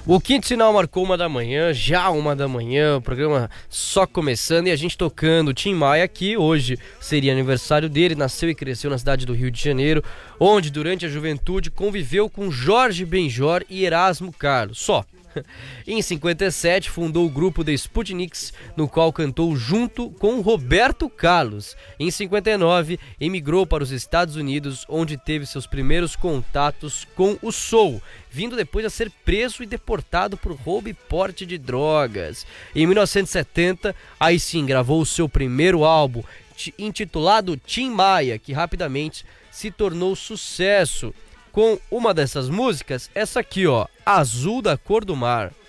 O quinto sinal marcou 1h, já 1h, o programa só começando e a gente tocando Tim Maia aqui. Hoje seria aniversário dele, nasceu e cresceu na cidade do Rio de Janeiro, onde durante a juventude conviveu com Jorge Benjor e Erasmo Carlos, só. Em 57 fundou o grupo The Sputniks, no qual cantou junto com Roberto Carlos. Em 59 emigrou para os Estados Unidos, onde teve seus primeiros contatos com o soul, vindo depois a ser preso e deportado por roubo e porte de drogas. Em 1970, aí sim gravou o seu primeiro álbum, intitulado Tim Maia, que rapidamente se tornou sucesso, com uma dessas músicas, essa aqui, ó, Azul da Cor do Mar.